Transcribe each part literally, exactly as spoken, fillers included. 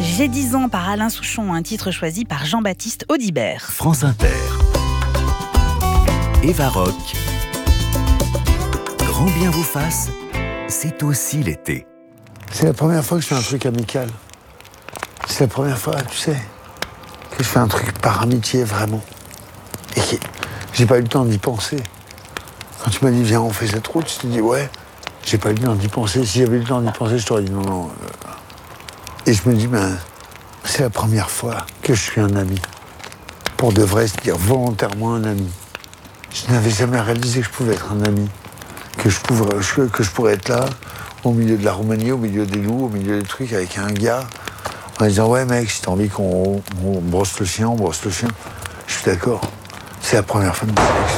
J'ai dix ans par Alain Souchon, un titre choisi par Jean-Baptiste Audibert. France Inter. Eva Rock. Grand bien vous fasse, c'est aussi l'été. C'est la première fois que je fais un truc amical. C'est la première fois, tu sais, que je fais un truc par amitié, vraiment. Et que j'ai pas eu le temps d'y penser. Quand tu m'as dit, viens, on fait cette route, je t'ai dit, ouais, j'ai pas eu le temps d'y penser. Si j'avais eu le temps d'y penser, je t'aurais dit non, non. Et je me dis, ben, c'est la première fois que je suis un ami. Pour de vrai, c'est-à-dire volontairement un ami. Je n'avais jamais réalisé que je pouvais être un ami. Que je, pouvais, que je pourrais être là, au milieu de la Roumanie, au milieu des loups, au milieu des trucs, avec un gars, en disant, ouais mec, si t'as envie qu'on on brosse le chien, on brosse le chien. Je suis d'accord. C'est la première fois de ma vie.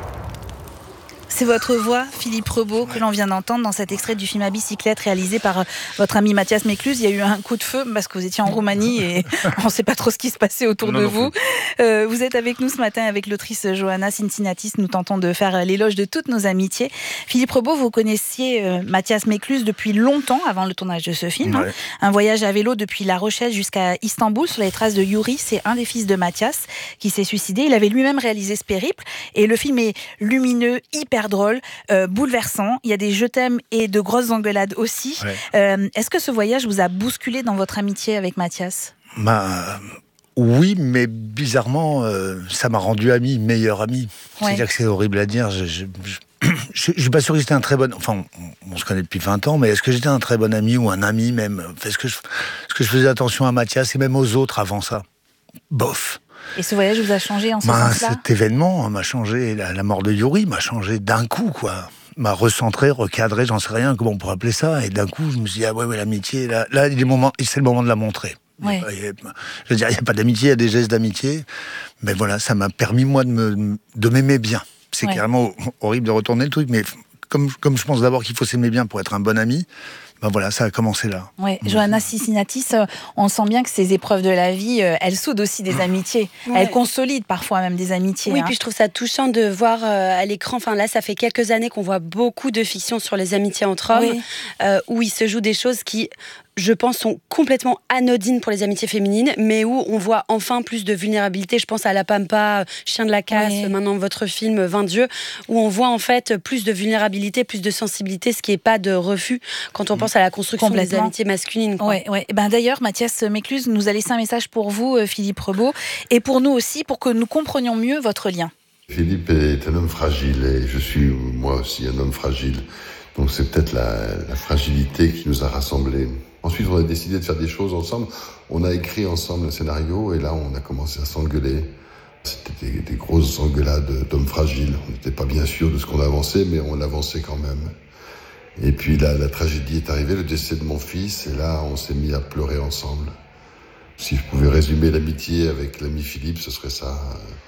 C'est votre voix, Philippe Rebaud, que l'on vient d'entendre dans cet extrait du film à bicyclette réalisé par votre ami Mathias Mécluse. Il y a eu un coup de feu parce que vous étiez en Roumanie et on ne sait pas trop ce qui se passait autour non, de non vous. Euh, vous êtes avec nous ce matin avec l'autrice Johanna Cincinnatis. Nous tentons de faire l'éloge de toutes nos amitiés. Philippe Rebaud, vous connaissiez euh, Mathias Mécluse depuis longtemps, avant le tournage de ce film. Ouais. Un voyage à vélo depuis La Rochelle jusqu'à Istanbul sur les traces de Yuri. C'est un des fils de Mathias qui s'est suicidé. Il avait lui-même réalisé ce périple et le film est lumineux, hyper drôle, euh, bouleversant. Il y a des je t'aime et de grosses engueulades aussi. Ouais. Euh, est-ce que ce voyage vous a bousculé dans votre amitié avec Mathias ? Bah, oui, mais bizarrement, euh, ça m'a rendu ami, meilleur ami. Ouais. C'est-à-dire que c'est horrible à dire. Je, je, je, je, je suis pas sûr que j'étais un très bon... Enfin, on, on se connaît depuis vingt ans, mais est-ce que j'étais un très bon ami ou un ami même ? Est-ce que je, est-ce que je faisais attention à Mathias et même aux autres avant ça ? Bof. Et ce voyage vous a changé en ce bah, sens-là ? Cet événement m'a changé, la, la mort de Yuri m'a changé d'un coup, quoi. M'a recentré, recadré, j'en sais rien, comment on pourrait appeler ça. Et d'un coup, je me suis dit, ah ouais, ouais l'amitié, là, là il est moment, c'est le moment de la montrer. Ouais. Il y a, je veux dire, il n'y a pas d'amitié, il y a des gestes d'amitié. Mais voilà, ça m'a permis, moi, de, me, de m'aimer bien. C'est ouais. carrément horrible de retourner le truc, mais comme, comme je pense d'abord qu'il faut s'aimer bien pour être un bon ami, ben voilà, ça a commencé là. Ouais. Johanna Cincinnatis, on sent bien que ces épreuves de la vie, elles soudent aussi des amitiés. Ouais. Elles consolident parfois même des amitiés. Oui, hein. puis je trouve ça touchant de voir euh, à l'écran, enfin là, ça fait quelques années qu'on voit beaucoup de fictions sur les amitiés entre hommes, oui. euh, où il se joue des choses qui, je pense, sont complètement anodines pour les amitiés féminines, mais où on voit enfin plus de vulnérabilité. Je pense à La Pampa, Chien de la casse, oui. maintenant votre film vingt dieux, où on voit en fait plus de vulnérabilité, plus de sensibilité, ce qui n'est pas de refus quand on pense à la construction des amitiés masculines. Ouais, ouais. Ben, d'ailleurs, Mathias Mécluse nous a laissé un message pour vous, Philippe Rebaud, et pour nous aussi, pour que nous comprenions mieux votre lien. Philippe est un homme fragile, et je suis moi aussi un homme fragile. Donc c'est peut-être la, la fragilité qui nous a rassemblés. Ensuite, on a décidé de faire des choses ensemble. On a écrit ensemble un scénario, et là, on a commencé à s'engueuler. C'était des, des grosses engueulades d'hommes fragiles. On n'était pas bien sûr de ce qu'on avançait, mais on avançait quand même. Et puis là, la tragédie est arrivée, le décès de mon fils, et là, on s'est mis à pleurer ensemble. Si je pouvais résumer l'amitié avec l'ami Philippe, ce serait ça.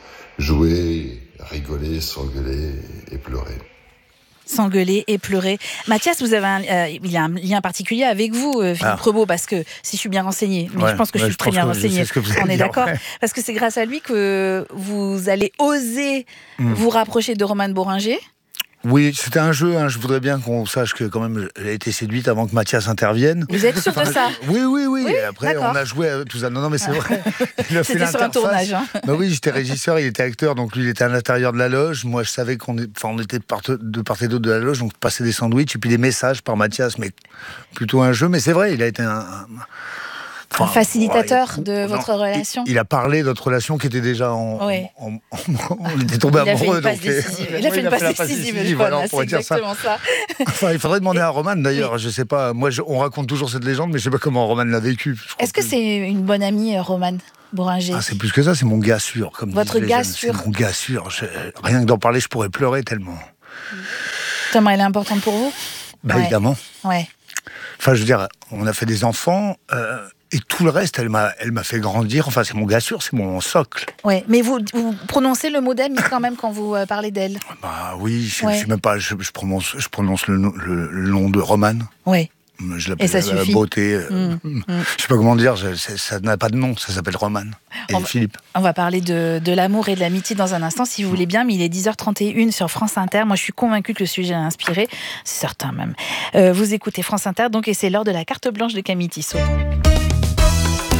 Jouer, rigoler, s'engueuler et pleurer. S'engueuler et pleurer. Mathias, vous avez un, euh, il y a un lien particulier avec vous, euh, Philippe ah. Rebaud, parce que si je suis bien renseignée, mais ouais, je pense que ouais, je suis je très bien renseignée, on est d'accord, ouais. Parce que c'est grâce à lui que vous allez oser mmh. vous rapprocher de Romane Bohringer. Oui, c'était un jeu, hein. Je voudrais bien qu'on sache que quand même elle a été séduite avant que Mathias intervienne. Vous êtes sûr de ça ? Oui, oui, oui. oui et après, d'accord. On a joué à tout ça. Non, non, mais c'est vrai. C'était sur un tournage. Hein. Bah oui, j'étais régisseur, il était acteur, donc lui, il était à l'intérieur de la loge. Moi, je savais qu'on est... enfin, on était de part et d'autre de la loge, donc je passais des sandwichs et puis des messages par Mathias, mais plutôt un jeu. Mais c'est vrai, il a été un... un... Enfin, un facilitateur ouais, de non, votre relation. Il, il a parlé de notre relation qui était déjà en... Oui. En, en, en, on était tombé amoureux. Il a fait une passe décisive. Il a fait une passe décisive, voilà, c'est exactement ça. Enfin, il faudrait demander et... à Romane, d'ailleurs. Oui. Je sais pas, moi, je, on raconte toujours cette légende, mais je sais pas comment Romane l'a vécu. Est-ce que, que c'est une bonne amie, Romane Bohringer? Ah, c'est plus que ça, c'est mon gars sûr. Comme votre gars jeunes. sûr. C'est mon gars sûr. Je, rien que d'en parler, je pourrais pleurer tellement. Tellement elle est importante pour vous? Bah, ouais. évidemment. Ouais. Enfin, je veux dire, on a fait des enfants... Euh, Et tout le reste, elle m'a, elle m'a fait grandir. Enfin, c'est mon gars sûr, c'est mon socle. Oui, mais vous, vous prononcez le mot d'ami quand même quand vous euh, parlez d'elle. Bah oui, je, ouais. je sais même pas. Je, je prononce, je prononce le, le, le nom de Romane. Oui. Je l'appelle et ça la suffit. Beauté. Mmh, mmh. Je sais pas comment dire. Je, ça n'a pas de nom. Ça s'appelle Romane. Et on Philippe. Va, on va parler de, de l'amour et de l'amitié dans un instant, si vous voulez bien. Mais il est dix heures trente et une sur France Inter. Moi, je suis convaincue que le sujet a inspiré. C'est certain même. Euh, vous écoutez France Inter, donc, et c'est l'heure de la carte blanche de Camille Tissot.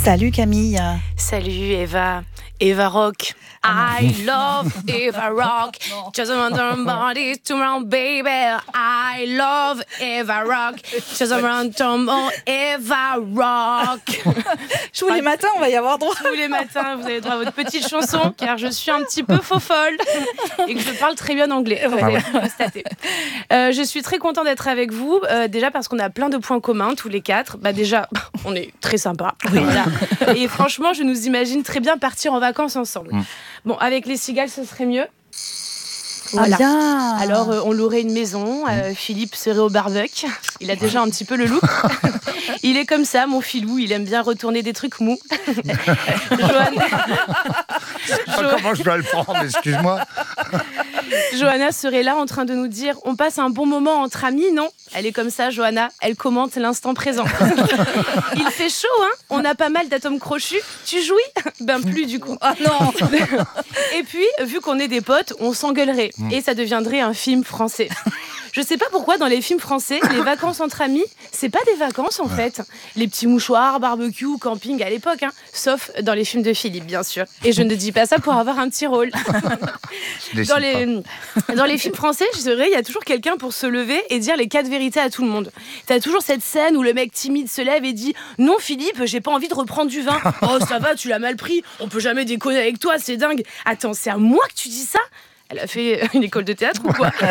Salut Camille. Salut Eva. Eva Rock. I love Eva Rock. Just around the body to round baby. I love Eva Rock. Just around the Eva Rock. Tous les matins, on va y avoir droit. Tous les matins, vous avez droit à votre petite chanson, car je suis un petit peu faux-folle et que je parle très bien anglais. Vous allez constater. Euh, je suis très contente d'être avec vous. Euh, déjà parce qu'on a plein de points communs, tous les quatre. Bah déjà, on est très sympas. Oui. Voilà. Et franchement, je nous imagine très bien partir en vacances ensemble. Mm. Bon, avec les cigales, ce serait mieux. Voilà. Ah, alors, euh, on louerait une maison. Euh, Philippe serait au barbecue. Il a déjà un petit peu le look. Il est comme ça, mon filou. Il aime bien retourner des trucs mous. Johanna... Jo... Comment je dois le prendre, excuse-moi. Johanna serait là en train de nous dire « On passe un bon moment entre amis, non ?» Elle est comme ça, Johanna. Elle commente l'instant présent. Il fait chaud, hein. On a pas mal d'atomes crochus. Tu jouis? Ben plus, du coup. Oh non. Et puis, vu qu'on est des potes, on s'engueulerait. Et ça deviendrait un film français. Je sais pas pourquoi, dans les films français, les vacances entre amis, c'est pas des vacances, en fait. Les petits mouchoirs, barbecue, camping à l'époque, hein. Sauf dans les films de Philippe, bien sûr. Et je ne dis pas ça pour avoir un petit rôle. Dans les, dans les films français, je dirais, il y a toujours quelqu'un pour se lever et dire les quatre vérités à tout le monde. T'as toujours cette scène où le mec timide se lève et dit « Non, Philippe, j'ai pas envie de reprendre du vin. Oh, ça va, tu l'as mal pris. On peut jamais déconner avec toi, c'est dingue. Attends, c'est à moi que tu dis ça ?» Elle a fait une école de théâtre ou quoi?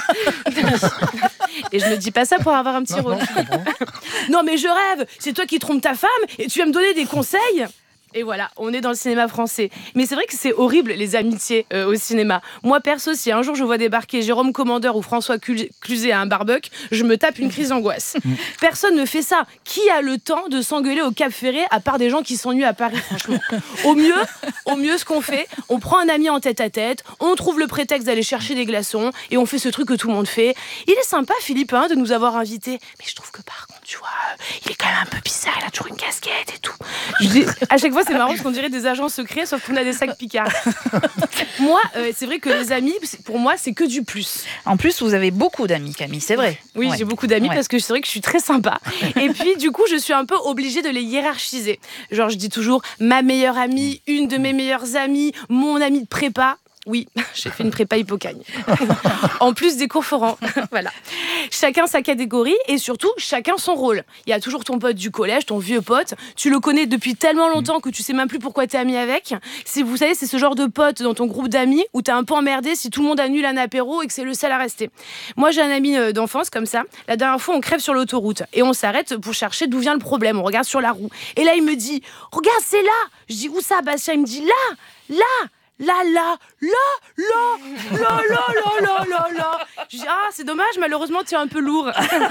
Et je ne dis pas ça pour avoir un petit rôle. Non, mais je rêve. C'est toi qui trompes ta femme et tu vas me donner des conseils. Et voilà, on est dans le cinéma français. Mais c'est vrai que c'est horrible, les amitiés euh, au cinéma. Moi, perso, si un jour je vois débarquer Jérôme Commandeur ou François Cluzet à un barbecue, je me tape une crise d'angoisse. Personne ne fait ça. Qui a le temps de s'engueuler au Cap Ferré, à part des gens qui s'ennuient à Paris, franchement? Au mieux, au mieux, ce qu'on fait, on prend un ami en tête-à-tête, on trouve le prétexte d'aller chercher des glaçons, et on fait ce truc que tout le monde fait. Il est sympa, Philippe, hein, de nous avoir invités. Mais je trouve que par contre, tu vois, il est quand même un peu bizarre, il a toujours une casquette et tout. Je dis, à chaque fois, c'est marrant parce qu'on dirait des agents secrets, sauf qu'on a des sacs Picard. Moi, euh, c'est vrai que les amis, pour moi, c'est que du plus. En plus, vous avez beaucoup d'amis, Camille, c'est vrai. Oui, ouais. J'ai beaucoup d'amis ouais. parce que c'est vrai que je suis très sympa. Et puis, du coup, je suis un peu obligée de les hiérarchiser. Genre, je dis toujours ma meilleure amie, une de mes meilleures amies, mon amie de prépa. Oui, j'ai fait une prépa Hippocagne. En plus des cours forans. Voilà. Chacun sa catégorie et surtout, chacun son rôle. Il y a toujours ton pote du collège, ton vieux pote. Tu le connais depuis tellement longtemps que tu sais même plus pourquoi t'es ami avec. C'est, vous savez, c'est ce genre de pote dans ton groupe d'amis où t'es un peu emmerdé si tout le monde annule un apéro et que c'est le seul à rester. Moi, j'ai un ami d'enfance comme ça. La dernière fois, on crève sur l'autoroute et on s'arrête pour chercher d'où vient le problème. On regarde sur la roue. Et là, il me dit « Regarde, c'est là !» Je dis « Où ça, Bastien ?» Il me dit « Là, là !» Là, là, là, là, là, là, là, là, là, là. Je dis, ah, c'est dommage, malheureusement, tu es un peu lourd.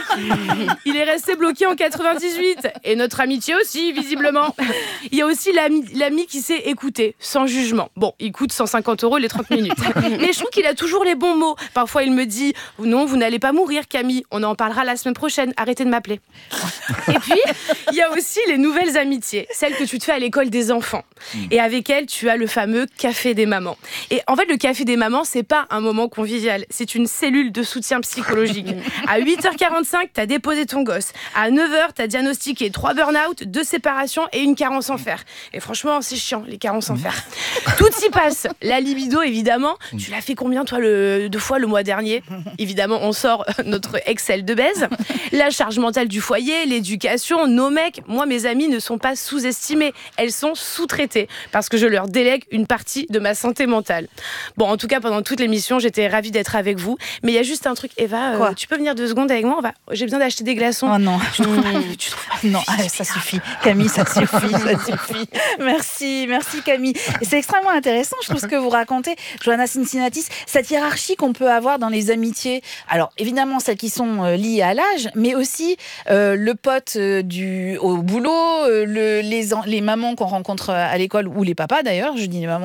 Il est resté bloqué en quatre-vingt-dix-huit. Et notre amitié aussi, visiblement. Il y a aussi l'ami, l'ami qui sait écouter, sans jugement. Bon, il coûte cent cinquante euros les trente minutes. Mais je trouve qu'il a toujours les bons mots. Parfois, il me dit, non, vous n'allez pas mourir, Camille. On en parlera la semaine prochaine. Arrêtez de m'appeler. Et puis, il y a aussi les nouvelles amitiés. Celles que tu te fais à l'école des enfants. Et avec elles, tu as le fameux café des mamans. Et en fait, le café des mamans, c'est pas un moment convivial, c'est une cellule de soutien psychologique. À huit heures quarante-cinq, t'as déposé ton gosse. À neuf heures, t'as diagnostiqué trois burn-out, deux séparations et une carence en fer. Et franchement, c'est chiant, les carences en fer. Tout s'y passe. La libido, évidemment. Tu l'as fait combien, toi, le, deux fois le mois dernier? Évidemment, on sort notre Excel de baise. La charge mentale du foyer, l'éducation, nos mecs. Moi, mes amies ne sont pas sous-estimées. Elles sont sous-traitées parce que je leur délègue une partie de ma santé mentale. Bon, en tout cas, pendant toute l'émission, j'étais ravie d'être avec vous. Mais il y a juste un truc, Eva, euh, tu peux venir deux secondes avec moi? On va... J'ai besoin d'acheter des glaçons. Oh non. Tu trouves pas, tu trouves pas non, allez, ça suffit. Camille, ça suffit, ça suffit. Merci, merci Camille. Et c'est extrêmement intéressant, je trouve, ce que vous racontez, Johanna Cincinnatis, cette hiérarchie qu'on peut avoir dans les amitiés. Alors, évidemment, celles qui sont euh, liées à l'âge, mais aussi euh, le pote euh, du, au boulot, euh, le, les, les mamans qu'on rencontre à l'école, ou les papas d'ailleurs, je dis les mamans, mais aussi, il y a aussi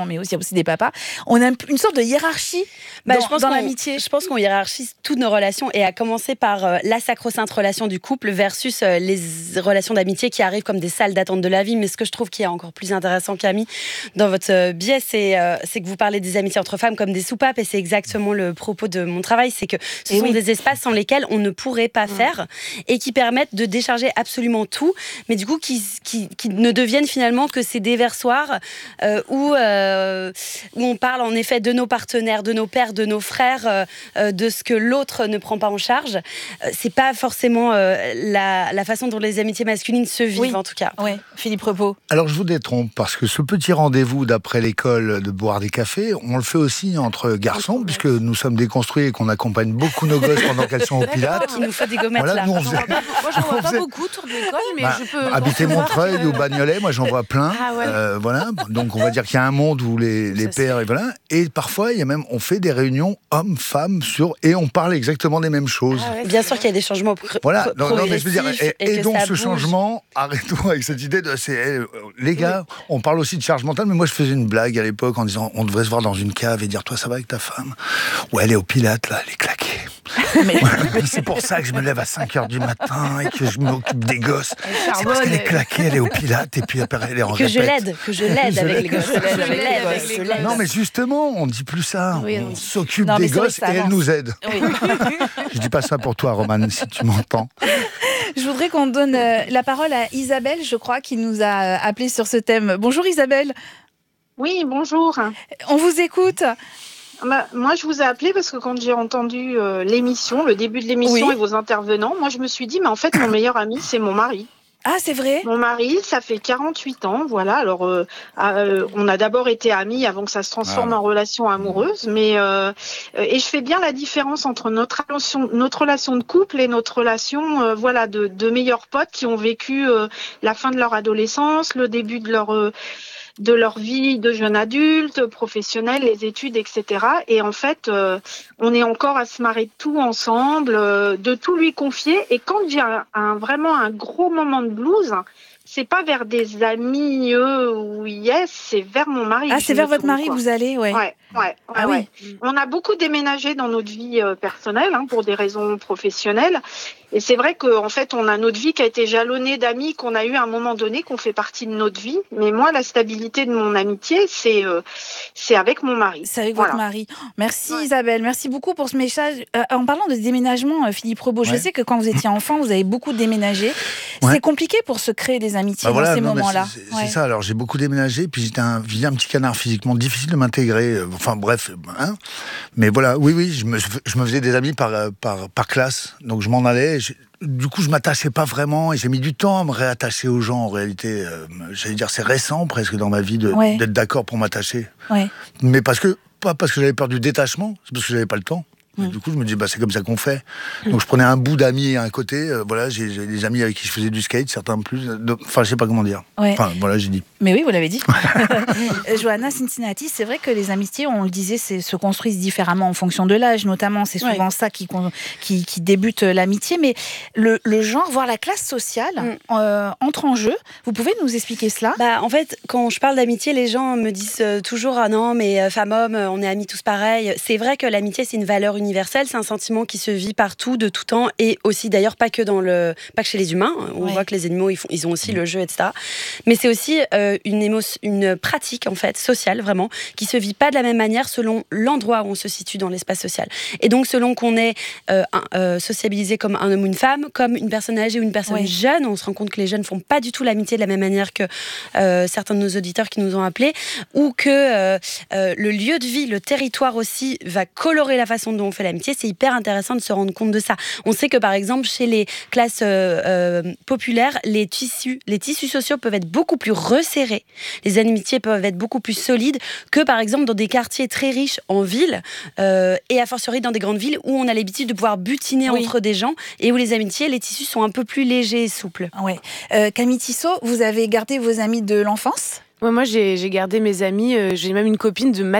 aussi des papas. On a une sorte de hiérarchie bah, dans, je pense dans qu'on, l'amitié. Je pense qu'on hiérarchise toutes nos relations, et à commencer par euh, la sacro-sainte relation du couple versus euh, les relations d'amitié qui arrivent comme des salles d'attente de la vie. Mais ce que je trouve qui est encore plus intéressant, Camille, dans votre euh, biais, c'est, euh, c'est que vous parlez des amitiés entre femmes comme des soupapes, et c'est exactement le propos de mon travail, c'est que ce et sont oui. des espaces sans lesquels on ne pourrait pas mmh. faire, et qui permettent de décharger absolument tout, mais du coup qui, qui, qui ne deviennent finalement que ces déversoirs euh, où, euh, où on parle en effet de nos partenaires, de nos pères, de nos frères, euh, de ce que l'autre ne prend pas en charge. Euh, c'est pas forcément euh, la, la façon dont les amitiés masculines se vivent, oui. en tout cas. Oui, Philippe Rebaud. Alors je vous détrompe, parce que ce petit rendez-vous d'après l'école de boire des cafés, on le fait aussi entre garçons, puisque nous sommes déconstruits et qu'on accompagne beaucoup nos gosses pendant qu'elles sont au Pilates. Il nous faut des gommettes voilà, là. Nous, on faisait... Moi, j'en vois pas beaucoup autour de l'école, mais bah, je peux... Habiter Montreuil que... ou Bagnolet, moi j'en vois plein. Ah ouais. euh, voilà. Donc on va dire qu'il y a un monde où les, les pères... Et, voilà. Et parfois, il y a même, on fait des réunions hommes-femmes sur... Et on parle exactement des mêmes choses. Ah ouais, bien sûr qu'il y a des changements pro- voilà. pro- non, non, mais je veux dire, et, et, et donc ce bouge. changement, arrêtons avec cette idée de... C'est, les gars, oui. on parle aussi de charge mentale, mais moi je faisais une blague à l'époque en disant on devrait se voir dans une cave et dire toi ça va avec ta femme? Ouais, elle est au Pilates là, elle est claquée. Mais... Ouais, c'est pour ça que je me lève à cinq heures du matin et que je m'occupe des gosses. C'est parce qu'elle est claquée, elle est au Pilates et puis après elle est en que répète. je l'aide, que je l'aide je avec les gosses. Je l'aide avec les gosses. Non mais justement, on ne dit plus ça. Oui, on oui. s'occupe non, des gosses et elle nous aide. Oui. Je dis pas ça pour toi, Romane, si tu m'entends. Je voudrais qu'on donne euh, la parole à Isabelle, je crois, qui nous a euh, appelé sur ce thème. Bonjour Isabelle. Oui, bonjour. On vous écoute. Bah, moi, je vous ai appelé parce que quand j'ai entendu euh, l'émission, le début de l'émission oui. et vos intervenants, moi, je me suis dit, mais en fait, mon meilleur ami, c'est mon mari. Ah, c'est vrai? Mon mari, ça fait quarante-huit ans, voilà. Alors, euh, euh, on a d'abord été amis avant que ça se transforme ah. en relation amoureuse, mais euh, et je fais bien la différence entre notre relation, notre relation de couple et notre relation, euh, voilà, de, de meilleurs potes qui ont vécu euh, la fin de leur adolescence, le début de leur euh, de leur vie de jeune adulte, professionnelle, les études, et cetera. Et en fait, euh, on est encore à se marrer de tout ensemble, euh, de tout lui confier. Et quand j'ai un, un, vraiment un gros moment de blues, c'est pas vers des amis eux, ou yes, c'est vers mon mari. Ah, c'est vers votre mari que vous allez, ouais. Ouais, ouais, ouais, ah, ouais. Oui. On a beaucoup déménagé dans notre vie euh, personnelle, hein, pour des raisons professionnelles. Et c'est vrai qu'en fait, on a notre vie qui a été jalonnée d'amis qu'on a eu à un moment donné, qu'on fait partie de notre vie. Mais moi, la stabilité de mon amitié, c'est euh, c'est avec mon mari. C'est avec voilà. votre mari. Merci ouais. Isabelle, merci beaucoup pour ce message. Euh, en parlant de déménagement, euh, Philippe Rebaud, ouais. je sais que quand vous étiez enfant, vous avez beaucoup déménagé. Ouais. C'est compliqué pour se créer des amitiés bah voilà, dans ces non, moments-là. C'est, c'est, ouais. c'est ça, alors j'ai beaucoup déménagé, puis j'étais un, j'étais un petit canard physiquement, difficile de m'intégrer. Enfin bref, hein. Mais voilà, oui, oui, je me, je me faisais des amis par, par, par classe, donc je m'en allais. Je, Du coup, je m'attachais pas vraiment et j'ai mis du temps à me réattacher aux gens. En réalité, euh, j'allais dire, c'est récent presque dans ma vie de, ouais. d'être d'accord pour m'attacher. Ouais. Mais parce que, pas parce que j'avais peur du détachement, c'est parce que j'avais pas le temps. Et du coup, je me dis, bah, c'est comme ça qu'on fait. Donc, je prenais un bout d'amis à un côté. Euh, voilà, j'ai, j'ai des amis avec qui je faisais du skate, certains plus. De... Enfin, je sais pas comment dire. Ouais. Enfin, voilà, j'ai dit. Mais oui, vous l'avez dit. Johanna Cincinnati, c'est vrai que les amitiés, on le disait, c'est, se construisent différemment en fonction de l'âge, notamment. C'est souvent ouais. ça qui, qui, qui débute l'amitié. Mais le, le genre, voire la classe sociale, mm. euh, entre en jeu. Vous pouvez nous expliquer cela? Bah, en fait, quand je parle d'amitié, les gens me disent toujours, ah non, mais euh, femme-homme, on est amis tous pareils. C'est vrai que l'amitié, c'est une valeur universelle. C'est un sentiment qui se vit partout, de tout temps, et aussi d'ailleurs pas que dans le, pas que chez les humains. On ouais. voit que les animaux, ils, font, ils ont aussi le jeu, et cetera. Mais c'est aussi euh, une, émo- une pratique en fait sociale vraiment qui se vit pas de la même manière selon l'endroit où on se situe dans l'espace social. Et donc selon qu'on est euh, euh, sociabilisé comme un homme ou une femme, comme une personne âgée ou une personne ouais. jeune, on se rend compte que les jeunes font pas du tout l'amitié de la même manière que euh, certains de nos auditeurs qui nous ont appelés, ou que euh, euh, le lieu de vie, le territoire aussi va colorer la façon dont on fait l'amitié. C'est hyper intéressant de se rendre compte de ça. On sait que par exemple chez les classes euh, euh, populaires, les tissus, les tissus sociaux peuvent être beaucoup plus resserrés, les amitiés peuvent être beaucoup plus solides que par exemple dans des quartiers très riches en ville euh, et a fortiori dans des grandes villes où on a l'habitude de pouvoir butiner oui. entre des gens et où les amitiés, les tissus sont un peu plus légers et souples. Ouais. Euh, Camille Tissot, vous avez gardé vos amis de l'enfance ? Ouais, moi, j'ai, j'ai gardé mes amis. Euh, j'ai même une copine de